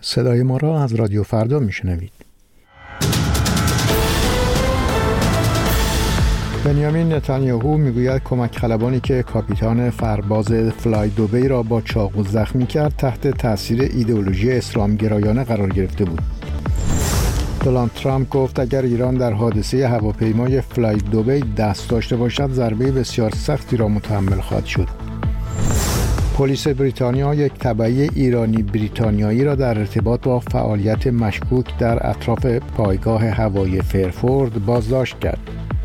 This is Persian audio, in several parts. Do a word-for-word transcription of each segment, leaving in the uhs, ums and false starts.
صدای ما را از رادیو فردا میشنوید. بنیامین نتانیاهو میگوید کمک خلبانی که کاپیتان فرباز فلای دوبی را با چاقو زخمی کرد تحت تاثیر ایدئولوژی اسلامگرایانه قرار گرفته بود. دونالد ترامپ گفت اگر ایران در حادثه هواپیمای فلای دوبی دست داشته باشد ضربه بسیار سختی را متحمل خواهد شد. پلیس بریتانیا یک تبعی ایرانی بریتانیایی را در ارتباط با فعالیت مشکوک در اطراف پایگاه هوایی فرفورد بازداشت کرد.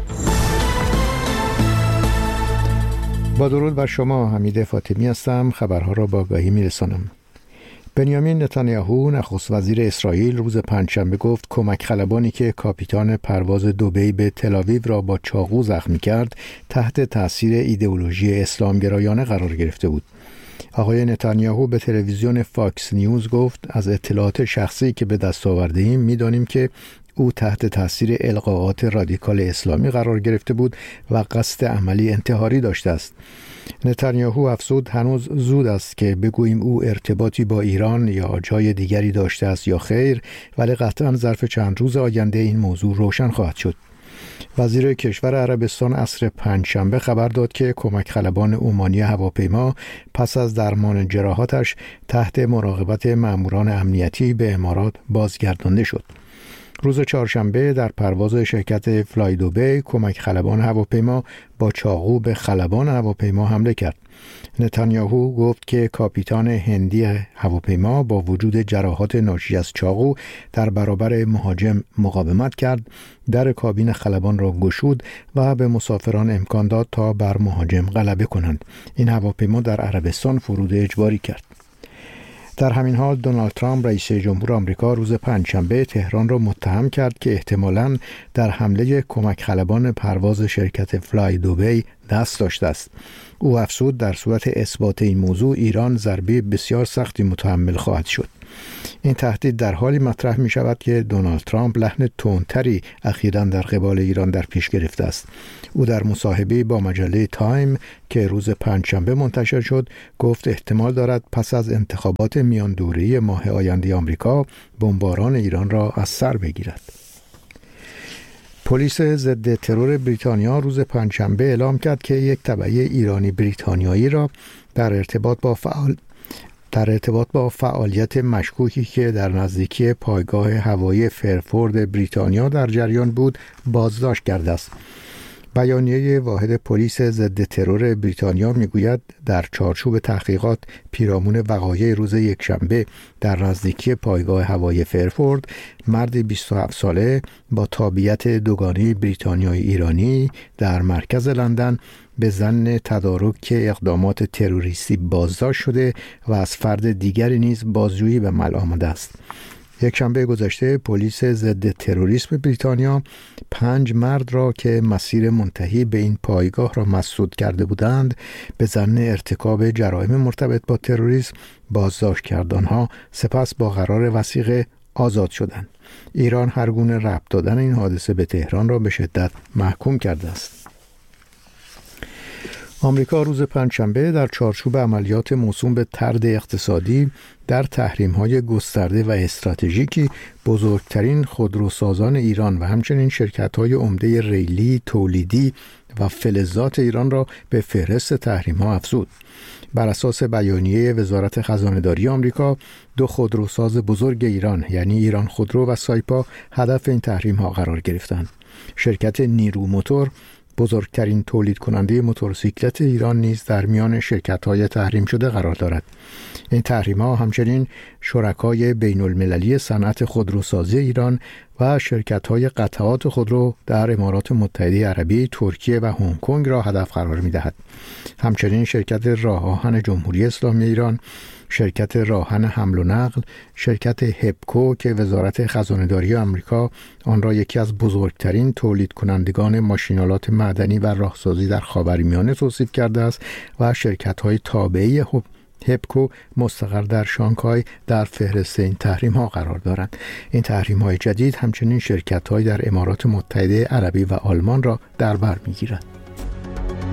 با درود بر شما، حمید فاطمی هستم. خبرها را با آگاهی می‌رسانم. بنیامین نتانیاهو نخست وزیر اسرائیل روز پنجشنبه گفت کمک خلبانی که کاپیتان پرواز دوبی به تل‌آویو را با چاقو زخمی کرد تحت تاثیر ایدئولوژی اسلامگرایانه قرار گرفته بود. آقای نتانیاهو به تلویزیون فاکس نیوز گفت از اطلاعات شخصی که به دست آورده‌ایم می‌دانیم که او تحت تاثیر القاءات رادیکال اسلامی قرار گرفته بود و قصد عملی انتحاری داشته است. نتانیاهو افزود هنوز زود است که بگوییم او ارتباطی با ایران یا جای دیگری داشته است یا خیر، ولی قطعاً ظرف چند روز آینده این موضوع روشن خواهد شد. وزیر کشور عربستان عصر پنجشنبه خبر داد که کمک خلبان عمانی هواپیما پس از درمان جراحاتش تحت مراقبت ماموران امنیتی به امارات بازگردانده شد. روز چهارشنبه در پرواز شرکت فلای دوبی کمک خلبان هواپیما با چاقو به خلبان هواپیما حمله کرد. نتانیاهو گفت که کاپیتان هندی هواپیما با وجود جراحات ناشی از چاقو در برابر مهاجم مقاومت کرد، در کابین خلبان را گشود و به مسافران امکان داد تا بر مهاجم غلبه کنند. این هواپیما در عربستان فرود اجباری کرد. در همین حال دونالد ترامپ رئیس جمهور آمریکا روز پنجشنبه تهران را متهم کرد که احتمالاً در حمله کمک خلبان پرواز شرکت فلای دوبی دست داشته است. او افزود در صورت اثبات این موضوع ایران ضربه بسیار سختی متحمل خواهد شد. این تهدید در حالی مطرح می شود که دونالد ترامپ لحن تندتری اخیراً در قبال ایران در پیش گرفته است. او در مصاحبه با مجله تایم که روز پنجشنبه منتشر شد گفت احتمال دارد پس از انتخابات میان دوره‌ای ماه آینده آمریکا بمباران ایران را از سر بگیرد. پلیس ضد ترور بریتانیا روز پنجشنبه اعلام کرد که یک تبعی ایرانی بریتانیایی را در ارتباط با فعال در ارتباط با فعالیت مشکوکی که در نزدیکی پایگاه هوایی فرفورد بریتانیا در جریان بود بازداشت کرده است. بیانیه واحد پلیس ضد ترور بریتانیا میگوید در چارچوب تحقیقات پیرامون وقایع روز یکشنبه در نزدیکی پایگاه هوایی فرفورد مردی بیست و هفت ساله با تابعیت دوگانه بریتانیایی ایرانی در مرکز لندن به ظن تدارک اقدامات تروریستی بازداشت شده و از فرد دیگری نیز بازجویی به عمل آمده است. یک شنبه گذشته پلیس ضد تروریسم بریتانیا پنج مرد را که مسیر منتهی به این پایگاه را مسدود کرده بودند به ظن ارتکاب جرایم مرتبط با تروریسم بازداشت کرد. آنها سپس با قرار وثیقه آزاد شدند. ایران هر گونه ربط دادن این حادثه به تهران را به شدت محکوم کرده است. آمریکا روز پنجشنبه در چارچوب عملیات موسوم به طرد اقتصادی در تحریم‌های گسترده و استراتژیکی بزرگترین خودروسازان ایران و همچنین شرکت‌های عمده ریلی، تولیدی و فلزات ایران را به فهرست تحریم‌ها افزود. بر اساس بیانیه وزارت خزانه‌داری آمریکا، دو خودروساز بزرگ ایران یعنی ایران خودرو و سایپا هدف این تحریم‌ها قرار گرفتند. شرکت نیرو موتور بزرگترین تولید کننده موتورسیکلت ایران نیز در میان شرکت‌های تحریم شده قرار دارد. این تحریم‌ها همچنین شرکای بین‌المللی صنعت خودروسازی ایران و شرکت‌های قطعات خودرو در امارات متحده عربی، ترکیه و هنگ کنگ را هدف قرار می‌دهد. همچنین شرکت راه آهن جمهوری اسلامی ایران، شرکت راهن حمل و نقل، شرکت هپکو که وزارت خزانه‌داری آمریکا آن را یکی از بزرگترین تولید کنندگان ماشین‌آلات معدنی و راهسازی در خاورمیانه توصیف کرده است و شرکت‌های تابعه هپکو مستقر در شانگهای در فهرست این تحریم‌ها قرار دارند. این تحریم‌های جدید همچنین شرکت‌های در امارات متحده عربی و آلمان را در بر می‌گیرد.